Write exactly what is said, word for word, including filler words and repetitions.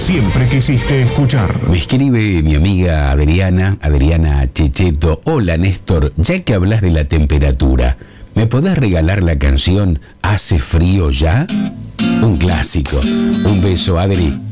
siempre quisiste escuchar. Me escribe mi amiga Adriana, Adriana Checheto. Hola Néstor, ya que hablas de la temperatura, ¿me podés regalar la canción ¿Hace frío ya? Un clásico. Un beso, Adri.